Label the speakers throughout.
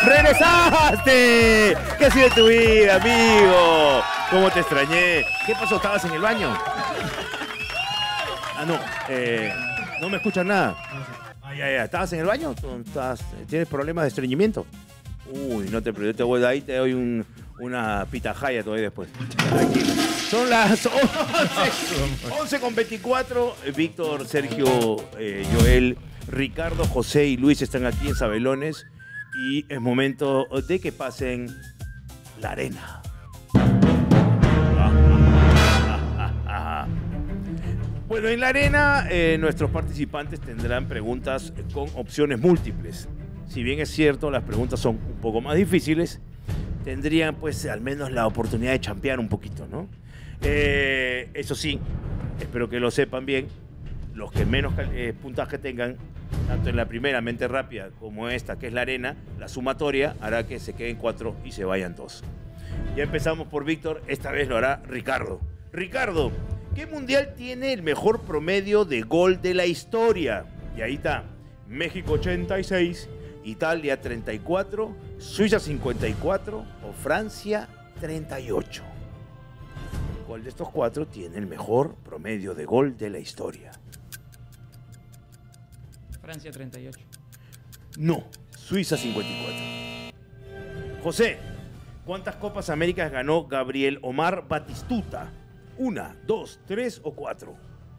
Speaker 1: ¡Regresaste! ¿Qué ha sido de tu vida, amigo? ¿Cómo te extrañé? ¿Qué pasó? ¿Estabas en el baño? Ah, no. No me escuchas nada. ¿Estabas en el baño? ¿Tienes problemas de estreñimiento? Uy, no te preocupes. Te voy, ahí te doy una pitahaya todavía después. Tranquilo. Son las 11:24. Víctor, Sergio, Joel, Ricardo, José y Luis están aquí en Sabelones. Y es momento de que pasen la arena. Bueno, en la arena nuestros participantes tendrán preguntas con opciones múltiples. Si bien es cierto, las preguntas son un poco más difíciles, tendrían pues al menos la oportunidad de champear un poquito, ¿no? Eso sí, espero que lo sepan bien, los que menos puntaje tengan, tanto en la primera mente rápida como esta, que es la arena, la sumatoria hará que se queden 4 y se vayan 2. Ya empezamos por Víctor, esta vez lo hará Ricardo. Ricardo, ¿qué mundial tiene el mejor promedio de gol de la historia? Y ahí está, México 86, Italia 34, Suiza 54 o Francia 38. ¿Cuál de estos 4 tiene el mejor promedio de gol de la historia?
Speaker 2: Francia 38.
Speaker 1: No, Suiza 54. José, ¿cuántas Copas Américas ganó Gabriel Omar Batistuta? 1, 2, 3 o 4.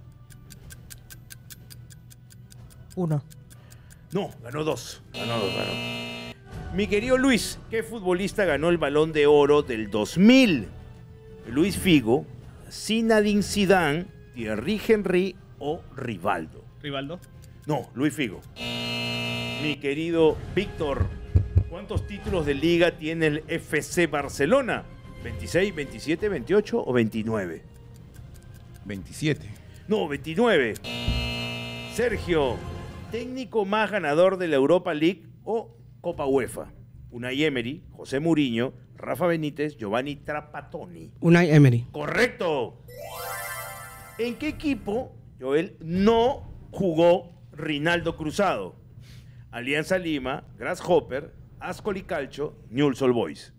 Speaker 3: 1.
Speaker 1: No, ganó 2. Ganó. Mi querido Luis, ¿qué futbolista ganó el Balón de Oro del 2000? Luis Figo, Zinedine Zidane, Thierry Henry o Rivaldo.
Speaker 4: ¿Rivaldo?
Speaker 1: No, Luis Figo. Mi querido Víctor, ¿cuántos títulos de liga tiene el FC Barcelona? ¿26, 27, 28 o 29?
Speaker 5: 27.
Speaker 1: No, 29. Sergio, técnico más ganador de la Europa League o Copa UEFA. Unai Emery, José Mourinho, Rafa Benítez, Giovanni Trapattoni.
Speaker 3: Unai Emery.
Speaker 1: Correcto. ¿En qué equipo, Joel, no jugó Rinaldo Cruzado? Alianza Lima, Grasshopper, Ascoli Calcio, Newell's Old Boys.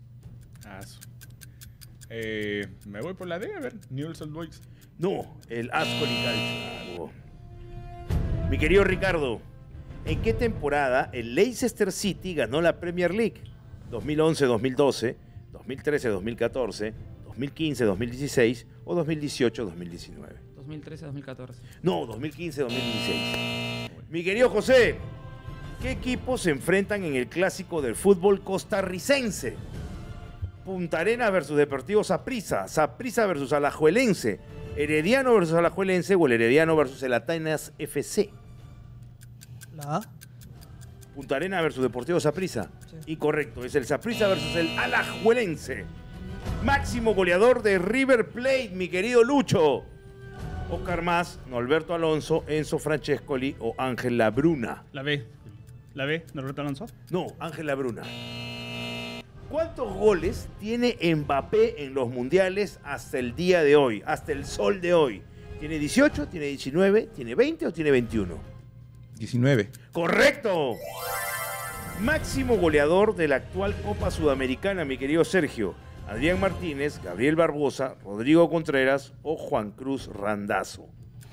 Speaker 4: Me voy por la D, a ver, Newell's Old Boys.
Speaker 1: No, el Ascoli Calcio. Mi querido Ricardo, ¿en qué temporada el Leicester City ganó la Premier League? 2011-2012, 2013-2014, 2015-2016 o 2018-2019.
Speaker 2: 2013-2014.
Speaker 1: No, 2015-2016. Mi querido José, ¿qué equipos se enfrentan en el clásico del fútbol costarricense? Punta Arenas versus Deportivo Saprissa, Saprissa versus Alajuelense, Herediano versus Alajuelense o el Herediano versus el Atenas FC.
Speaker 3: ¿La A?
Speaker 1: Punta Arenas versus Deportivo Saprissa.
Speaker 3: Sí.
Speaker 1: Incorrecto, es el Saprissa versus el Alajuelense. Máximo goleador de River Plate, mi querido Lucho. Oscar Mas, Norberto Alonso, Enzo Francescoli o Ángel Labruna.
Speaker 4: La B. ¿La B? ¿Norberto Alonso?
Speaker 1: No, Ángel Labruna. ¿Cuántos goles tiene Mbappé en los mundiales hasta el día de hoy, hasta el sol de hoy? ¿Tiene 18, tiene 19, tiene 20 o tiene 21?
Speaker 5: 19.
Speaker 1: ¡Correcto! Máximo goleador de la actual Copa Sudamericana, mi querido Sergio. Adrián Martínez, Gabriel Barbosa, Rodrigo Contreras o Juan Cruz Randazzo.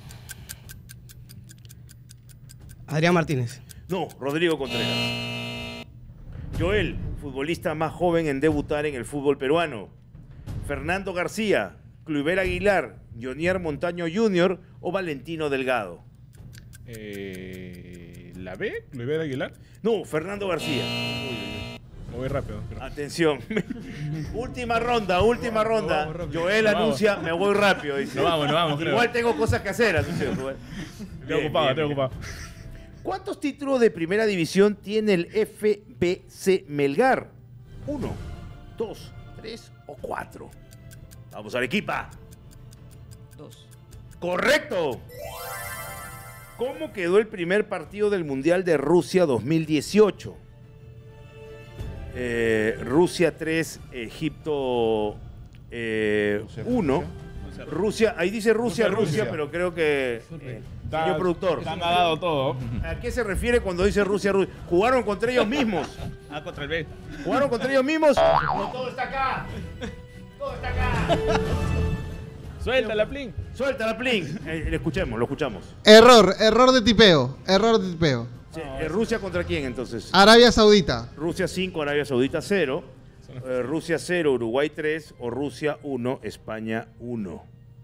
Speaker 3: Adrián Martínez.
Speaker 1: No, Rodrigo Contreras. Joel, futbolista más joven en debutar en el fútbol peruano. Fernando García, Kluivert Aguilar, Jonier Montaño Jr. o Valentino Delgado.
Speaker 4: ¿La B? ¿Kluivert Aguilar?
Speaker 1: No, Fernando García.
Speaker 4: Me voy rápido. Pero...
Speaker 1: Atención. última ronda. Joel
Speaker 4: Nos
Speaker 1: anuncia,
Speaker 4: vamos.
Speaker 1: me voy rápido. Dice.
Speaker 4: Nos vamos, creo.
Speaker 1: Igual tengo cosas que hacer, anuncia.
Speaker 4: Estoy ocupado.
Speaker 1: ¿Cuántos títulos de primera división tiene el FBC Melgar? 1, 2, 3 o 4. Vamos a Arequipa.
Speaker 2: 2.
Speaker 1: ¡Correcto! ¿Cómo quedó el primer partido del Mundial de Rusia 2018? Rusia 3, Egipto 1. Rusia, ahí dice Rusia, pero creo que Señor productor.
Speaker 4: Está dado todo.
Speaker 1: ¿A qué se refiere cuando dice Rusia? ¿Jugaron contra ellos mismos?
Speaker 6: Contra el B.
Speaker 1: ¿Jugaron contra ellos mismos? No, todo está acá. Todo está acá.
Speaker 4: Suéltala, Plin.
Speaker 1: Suéltala, Plin. Lo escuchamos.
Speaker 7: Error de tipeo.
Speaker 1: Sí, ¿Rusia contra quién entonces?
Speaker 7: Arabia Saudita.
Speaker 1: Rusia 5, Arabia Saudita 0. Rusia 0, Uruguay 3. O Rusia 1, España 1.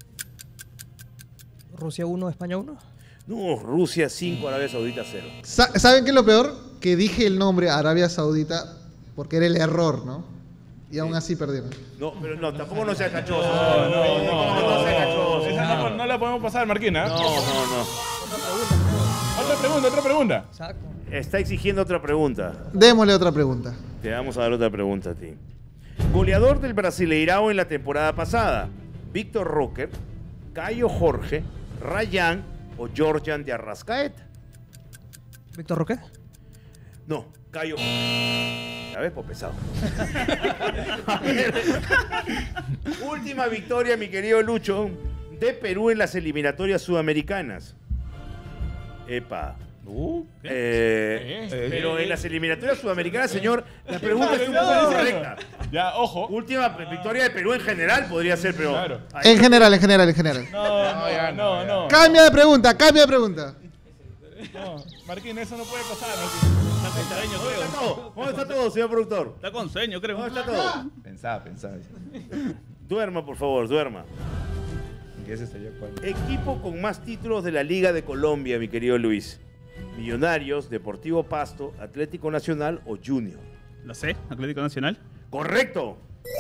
Speaker 3: Rusia 1, España 1.
Speaker 1: No, Rusia 5, Arabia Saudita 0.
Speaker 7: ¿Saben qué es lo peor? Que dije el nombre Arabia Saudita porque era el error, ¿no? Y aún así perdieron.
Speaker 1: No, pero no, tampoco no sea cachoso.
Speaker 4: No
Speaker 1: sea cachoso.
Speaker 4: Esa no la podemos pasar, Marquina.
Speaker 1: No.
Speaker 4: Otra pregunta.
Speaker 3: Exacto.
Speaker 1: Está exigiendo otra pregunta.
Speaker 7: Démosle otra pregunta.
Speaker 1: Te vamos a dar otra pregunta a ti. Goleador del Brasileirao en la temporada pasada. Víctor Roque, Caio Jorge, Rayán o Georgian de Arrascaeta.
Speaker 3: ¿Víctor Roque?
Speaker 1: No, Caio Jorge. Ya ves, por pesado. A ver. Última victoria, mi querido Lucho, de Perú en las eliminatorias sudamericanas. Epa. Pero en las eliminatorias sudamericanas, señor, la pregunta es un poco correcta.
Speaker 4: Ya, ojo.
Speaker 1: Última victoria de Perú en general podría ser, pero...
Speaker 4: Claro.
Speaker 7: En general.
Speaker 4: No.
Speaker 7: Cambia de pregunta.
Speaker 4: No, Marquín, eso no puede pasar,
Speaker 6: Está con sueño,
Speaker 1: ¿Dónde está
Speaker 6: creo.
Speaker 1: todo? ¿Dónde está todo, señor productor?
Speaker 6: Está con sueño, creo.
Speaker 1: ¿Dónde está todo?
Speaker 5: Pensaba.
Speaker 1: Duerma, por favor, duerma.
Speaker 5: ¿Qué ese sería cuál?
Speaker 1: Equipo con más títulos de la Liga de Colombia, mi querido Luis. Millonarios, Deportivo Pasto, Atlético Nacional o Junior.
Speaker 6: Lo sé, Atlético Nacional.
Speaker 1: ¡Correcto!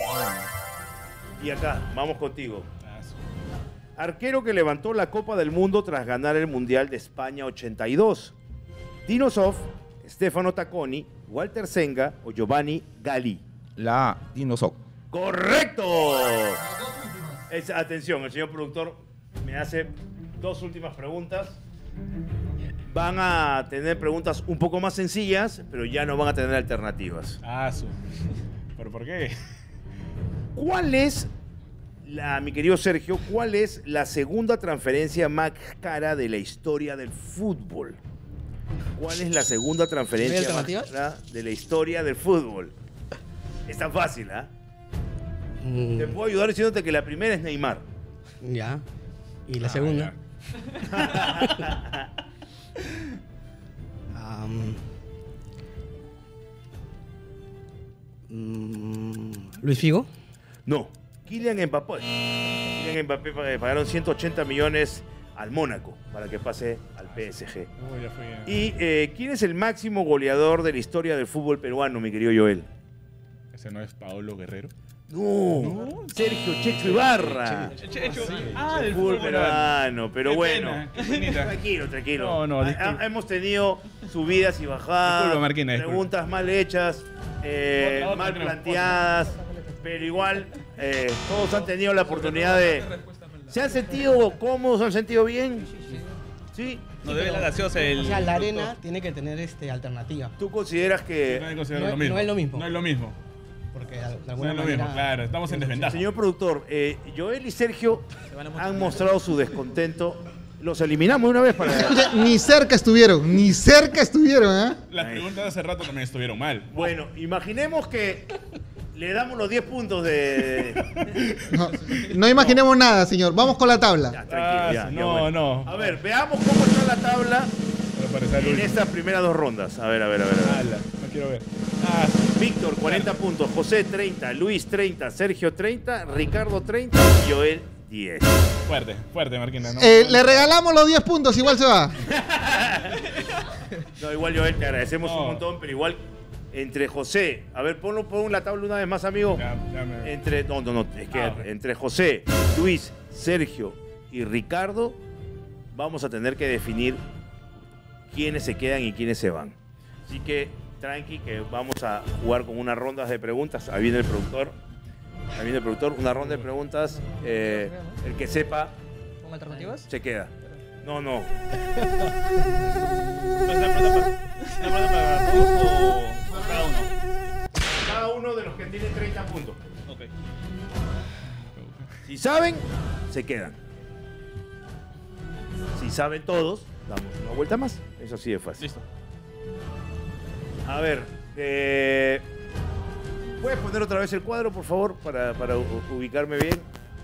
Speaker 1: Y acá, vamos contigo. Arquero que levantó la Copa del Mundo tras ganar el Mundial de España 82. Dino Zoff, Stefano Tacconi, Walter Senga o Giovanni Galli.
Speaker 5: La A, Dinosaur.
Speaker 1: ¡Correcto! Atención, el señor productor me hace dos últimas preguntas. Van a tener preguntas un poco más sencillas, pero ya no van a tener alternativas.
Speaker 4: ¿Pero por qué?
Speaker 1: ¿Cuál es, mi querido Sergio, cuál es la segunda transferencia más cara de la historia del fútbol? ¿Cuál es la segunda transferencia más cara de la historia del fútbol? Está fácil, ¿ah? Te puedo ayudar diciéndote que la primera es Neymar.
Speaker 3: Ya. ¿Y la segunda? ¿Luis Figo?
Speaker 1: No, Kylian Mbappé. Kylian Mbappé pagaron 180 millones al Mónaco para que pase al PSG.
Speaker 4: Ya fue.
Speaker 1: ¿Y quién es el máximo goleador de la historia del fútbol peruano, mi querido Joel?
Speaker 4: ¿Ese no es Paolo Guerrero?
Speaker 1: No, Sergio Checho Ibarra.
Speaker 4: El
Speaker 1: Fútbol peruano, pero
Speaker 4: Qué
Speaker 1: bueno.
Speaker 4: pena, qué penita.
Speaker 1: Tranquilo.
Speaker 4: No, disculpe.
Speaker 1: Hemos tenido subidas y bajadas,
Speaker 4: Disculpa, Marquina, disculpa.
Speaker 1: preguntas mal hechas,
Speaker 4: Otra,
Speaker 1: mal
Speaker 4: creo.
Speaker 1: planteadas, pero igual todos han tenido la oportunidad de... ¿Se han sentido cómodos? ¿Se han sentido bien? Sí.
Speaker 6: No debe la gaseosa el.
Speaker 3: O sea, la arena tiene que tener alternativa.
Speaker 1: ¿Tú consideras que...
Speaker 4: No es lo
Speaker 3: No
Speaker 4: mismo.
Speaker 3: es lo mismo.
Speaker 4: No es lo mismo.
Speaker 3: Porque de
Speaker 4: No
Speaker 3: alguna
Speaker 4: es lo
Speaker 3: manera...
Speaker 4: mismo, claro. Estamos en desventaja.
Speaker 1: Señor productor, Joel y Sergio han mostrado su descontento. Los eliminamos una vez para...
Speaker 7: Escucha, ni cerca estuvieron, ¿eh?
Speaker 4: Las preguntas de hace rato también estuvieron mal.
Speaker 1: Bueno, imaginemos que le damos los 10 puntos de...
Speaker 7: No imaginemos nada, señor. Vamos con la tabla.
Speaker 1: Ya, tranquilo, ya,
Speaker 4: no,
Speaker 1: bueno.
Speaker 4: no.
Speaker 1: A ver, veamos cómo está la tabla
Speaker 4: Pero parece el
Speaker 1: en
Speaker 4: último.
Speaker 1: estas primeras dos rondas. A ver.
Speaker 4: Ala, no quiero ver.
Speaker 1: Víctor, 40 puntos. José, 30. Luis, 30. Sergio, 30. Ricardo, 30. Y Joel, 10.
Speaker 4: Fuerte, Marquina. ¿no?
Speaker 7: Le regalamos los 10 puntos, igual se va.
Speaker 1: No, igual, Joel, te agradecemos
Speaker 4: No.
Speaker 1: un montón, pero igual entre José... A ver, pon la tabla una vez más, amigo.
Speaker 4: Ya me...
Speaker 1: No, es que
Speaker 4: Ok.
Speaker 1: entre José, Luis, Sergio y Ricardo vamos a tener que definir quiénes se quedan y quiénes se van. Así que tranqui, que vamos a jugar con unas rondas de preguntas. Ahí viene el productor. Una ronda de preguntas. El que sepa
Speaker 3: ¿Con alternativas?
Speaker 1: se queda. No.
Speaker 6: ¿La pregunta para todos o cada uno?
Speaker 1: Cada uno de los que tiene 30 puntos.
Speaker 6: Ok.
Speaker 1: Si saben, se quedan. Si saben todos, damos una vuelta más. Eso sí es fácil.
Speaker 6: Listo.
Speaker 1: A ver, ¿puedes poner otra vez el cuadro, por favor, para ubicarme bien?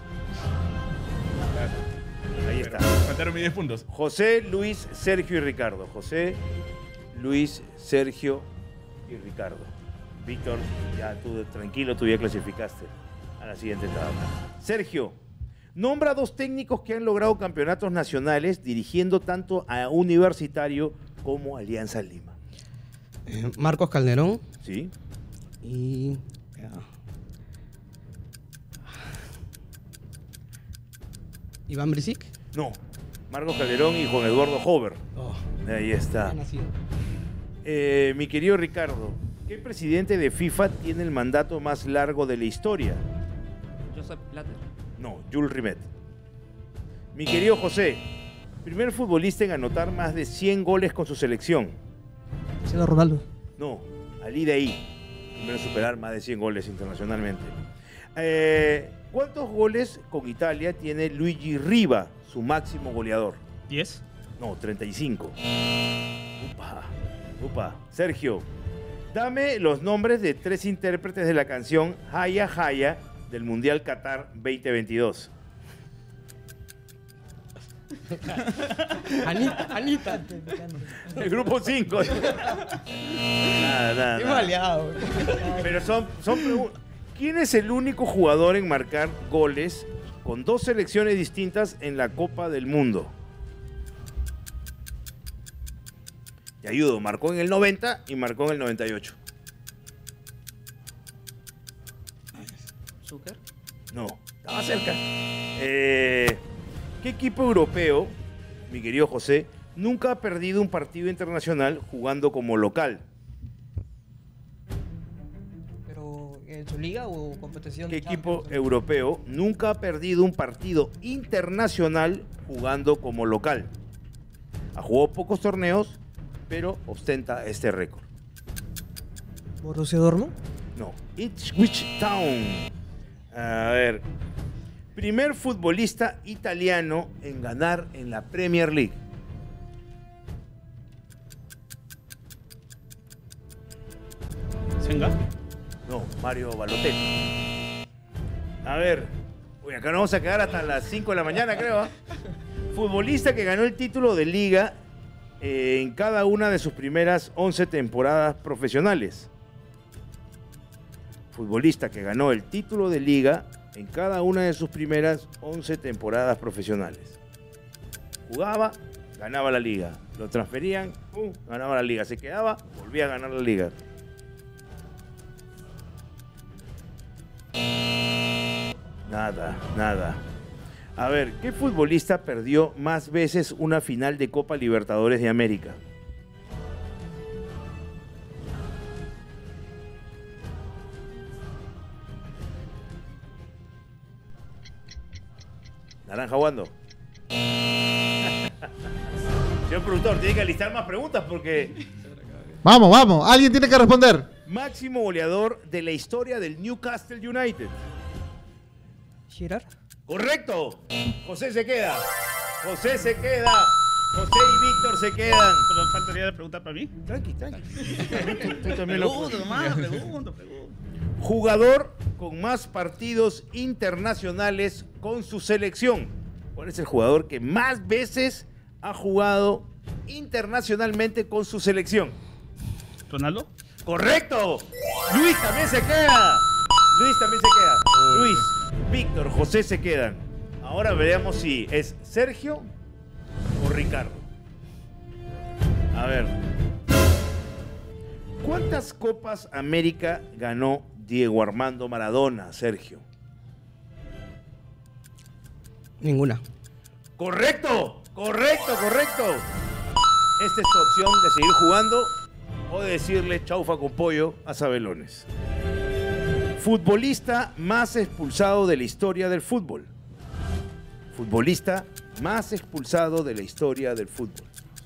Speaker 1: Ahí está.
Speaker 6: Faltaron mis 10 puntos.
Speaker 1: José, Luis, Sergio y Ricardo. José, Luis, Sergio y Ricardo. Víctor, ya tú tranquilo, tú ya clasificaste a la siguiente etapa. Sergio, nombra 2 técnicos que han logrado campeonatos nacionales dirigiendo tanto a Universitario como a Alianza Lima.
Speaker 3: Marcos Calderón
Speaker 1: ¿Sí?
Speaker 3: y... Iván Brisic.
Speaker 1: No. Marcos Calderón y Juan Eduardo Hover.
Speaker 3: Oh,
Speaker 1: Ahí está.
Speaker 3: bien nacido.
Speaker 1: Mi querido Ricardo, ¿qué presidente de FIFA tiene el mandato más largo de la historia?
Speaker 2: Joseph Blatter.
Speaker 1: No, Jules Rimet. Mi querido José, primer futbolista en anotar más de 100 goles con su selección.
Speaker 3: Cristiano Ronaldo.
Speaker 1: No, Ali Daei. Primero en superar más de 100 goles internacionalmente. ¿Cuántos goles con Italia tiene Luigi Riva, su máximo goleador?
Speaker 6: 10.
Speaker 1: No, 35. Upa. Sergio, dame los nombres de 3 intérpretes de la canción Haya Haya del Mundial Qatar 2022.
Speaker 3: Anita.
Speaker 1: El grupo 5. Nada.
Speaker 3: Qué maleado.
Speaker 1: Pero son preguntas. ¿Quién es el único jugador en marcar goles con 2 selecciones distintas en la Copa del Mundo? Te ayudo, marcó en el 90 y marcó en el 98.
Speaker 2: Zucker.
Speaker 1: No, estaba cerca. ¿Qué equipo europeo, mi querido José, nunca ha perdido un partido internacional jugando como local?
Speaker 3: ¿Pero en su liga o competición?
Speaker 1: ¿Qué
Speaker 3: de
Speaker 1: equipo
Speaker 3: Champions?
Speaker 1: europeo nunca ha perdido un partido internacional jugando como local? Ha jugado pocos torneos, pero ostenta este récord.
Speaker 3: ¿Borussia Dortmund?
Speaker 1: No, Ipswich Town. A ver, primer futbolista italiano en ganar en la Premier League.
Speaker 6: Senga.
Speaker 1: No, Mario Balotelli. A ver, uy, acá nos vamos a quedar hasta las 5 de la mañana, creo. ¿Ah? Futbolista que ganó el título de liga en cada una de sus primeras 11 temporadas profesionales. Futbolista que ganó el título de liga en cada una de sus primeras 11 temporadas profesionales. Jugaba, ganaba la liga. Lo transferían, ganaba la liga. Se quedaba, volvía a ganar la liga. Nada. A ver, ¿qué futbolista perdió más veces una final de Copa Libertadores de América? Naranja Wando. Señor productor, tiene que alistar más preguntas porque...
Speaker 7: Vamos. Alguien tiene que responder.
Speaker 1: Máximo goleador de la historia del Newcastle United.
Speaker 3: ¿Girard?
Speaker 1: ¡Correcto! José se queda. José y Víctor se quedan.
Speaker 6: ¿Pero faltaría la pregunta para mí?
Speaker 1: Tranqui. Tú también lo
Speaker 6: Pregunto, nomás, pregunto.
Speaker 1: Jugador con más partidos internacionales con su selección. ¿Cuál es el jugador que más veces ha jugado internacionalmente con su selección?
Speaker 6: ¿Ronaldo?
Speaker 1: ¡Correcto! Luis también se queda. Luis, Víctor, José se quedan. Ahora veremos si es Sergio o Ricardo. A ver. ¿Cuántas Copas América ganó Diego Armando Maradona, Sergio?
Speaker 3: Ninguna.
Speaker 1: ¡Correcto! Esta es tu opción de seguir jugando o de decirle chaufa con pollo a Sabelones. Futbolista más expulsado de la historia del fútbol. Futbolista más expulsado de la historia del fútbol.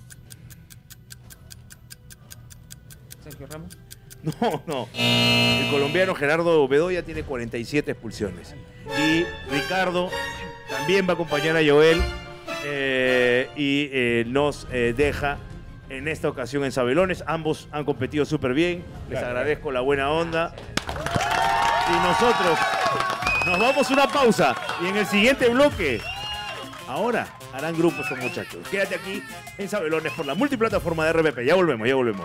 Speaker 2: Sergio Ramos.
Speaker 1: No. El colombiano Gerardo Bedoya tiene 47 expulsiones. Y Ricardo también va a acompañar a Joel y nos deja en esta ocasión en Sabelones. Ambos han competido súper bien. Les agradezco la buena onda. Y nosotros nos vamos a una pausa. Y en el siguiente bloque, ahora harán grupos con muchachos. Quédate aquí en Sabelones por la multiplataforma de RPP. Ya volvemos, ya volvemos.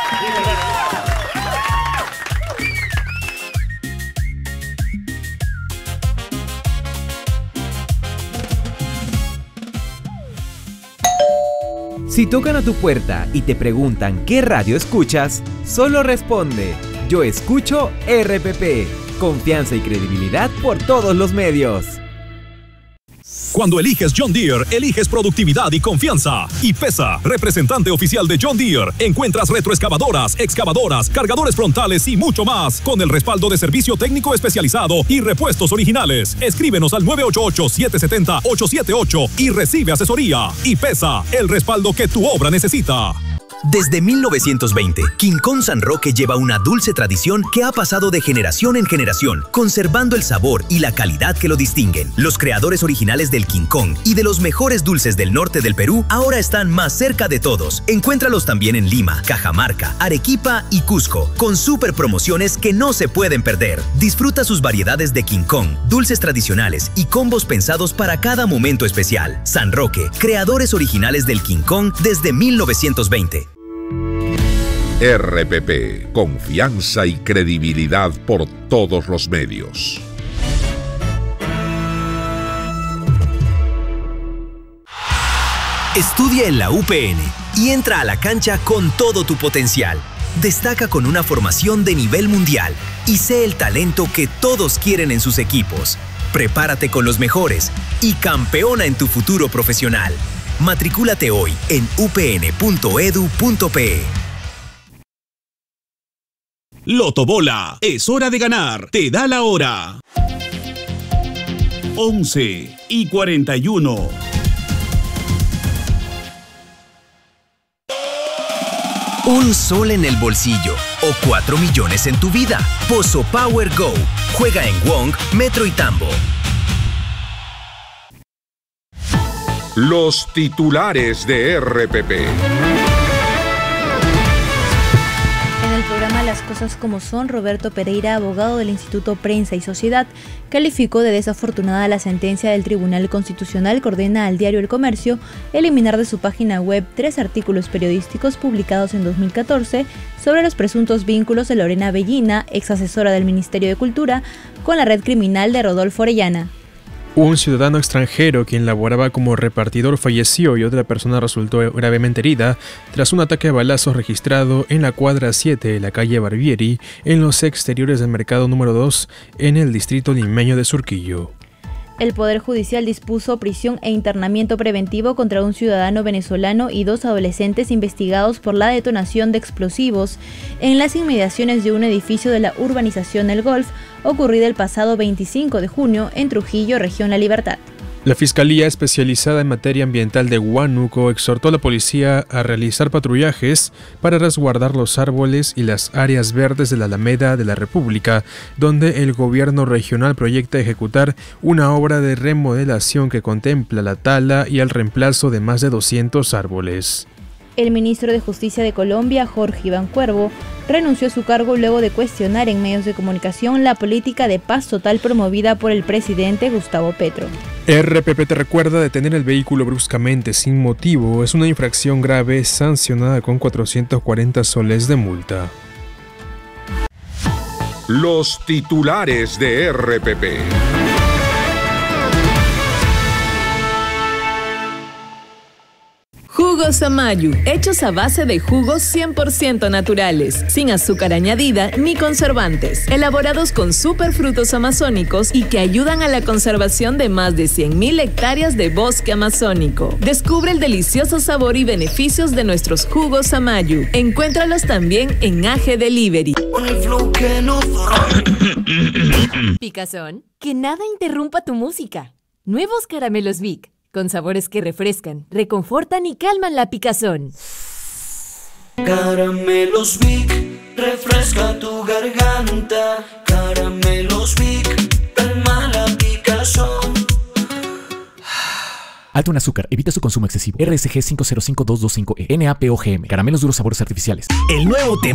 Speaker 8: Si tocan a tu puerta y te preguntan qué radio escuchas, solo responde: yo escucho RPP. Confianza y credibilidad por todos los medios.
Speaker 9: Cuando eliges John Deere, eliges productividad y confianza. Y IPESA, representante oficial de John Deere. Encuentras retroexcavadoras, excavadoras, cargadores frontales y mucho más, con el respaldo de servicio técnico especializado y repuestos originales. Escríbenos al 988-770-878 y recibe asesoría. IPESA, el respaldo que tu obra necesita.
Speaker 10: Desde 1920, Quincón San Roque lleva una dulce tradición que ha pasado de generación en generación, conservando el sabor y la calidad que lo distinguen. Los creadores originales del Quincón y de los mejores dulces del norte del Perú ahora están más cerca de todos. Encuéntralos también en Lima, Cajamarca, Arequipa y Cusco, con super promociones que no se pueden perder. Disfruta sus variedades de Quincón, dulces tradicionales y combos pensados para cada momento especial. San Roque, creadores originales del Quincón desde 1920.
Speaker 11: RPP, confianza y credibilidad por todos los medios.
Speaker 10: Estudia en la UPN y entra a la cancha con todo tu potencial. Destaca con una formación de nivel mundial y sé el talento que todos quieren en sus equipos. Prepárate con los mejores y campeona en tu futuro profesional. Matricúlate hoy en upn.edu.pe.
Speaker 12: Lotobola, es hora de ganar, te da la hora. 11:41.
Speaker 10: Un sol en el bolsillo o 4 millones en tu vida. Pozo Power Go. Juega en Wong, Metro y Tambo.
Speaker 11: Los titulares de RPP.
Speaker 13: En el programa Las Cosas Como Son, Roberto Pereira, abogado del Instituto Prensa y Sociedad, calificó de desafortunada la sentencia del Tribunal Constitucional que ordena al diario El Comercio eliminar de su página web 3 artículos periodísticos publicados en 2014 sobre los presuntos vínculos de Lorena Bellina, ex asesora del Ministerio de Cultura, con la red criminal de Rodolfo Orellana.
Speaker 14: Un ciudadano extranjero quien laboraba como repartidor falleció y otra persona resultó gravemente herida tras un ataque a balazos registrado en la cuadra 7 de la calle Barbieri, en los exteriores del mercado número 2, en el distrito limeño de Surquillo.
Speaker 13: El Poder Judicial dispuso prisión e internamiento preventivo contra un ciudadano venezolano y 2 adolescentes investigados por la detonación de explosivos en las inmediaciones de un edificio de la urbanización El Golf, ocurrida el pasado 25 de junio en Trujillo, región La Libertad.
Speaker 14: La Fiscalía Especializada en Materia Ambiental de Huánuco exhortó a la policía a realizar patrullajes para resguardar los árboles y las áreas verdes de la Alameda de la República, donde el gobierno regional proyecta ejecutar una obra de remodelación que contempla la tala y el reemplazo de más de 200 árboles.
Speaker 13: El ministro de Justicia de Colombia, Jorge Iván Cuervo, renunció a su cargo luego de cuestionar en medios de comunicación la política de paz total promovida por el presidente Gustavo Petro.
Speaker 14: RPP te recuerda: detener el vehículo bruscamente sin motivo es una infracción grave sancionada con 440 soles de multa.
Speaker 11: Los titulares de RPP.
Speaker 15: Jugos Amayu, hechos a base de jugos 100% naturales, sin azúcar añadida ni conservantes, elaborados con superfrutos amazónicos y que ayudan a la conservación de más de 100.000 hectáreas de bosque amazónico. Descubre el delicioso sabor y beneficios de nuestros jugos Amayu. Encuéntralos también en AG Delivery.
Speaker 16: Picazón, que nada interrumpa tu música. Nuevos caramelos Vic, con sabores que refrescan, reconfortan y calman la picazón.
Speaker 17: Caramelos Vic, refresca tu garganta. Caramelos Vic, calma la picazón.
Speaker 18: Alto en azúcar. Evita su consumo excesivo. RSG 505225E. NaPoGM. Caramelos duros sabores artificiales.
Speaker 10: El nuevo tema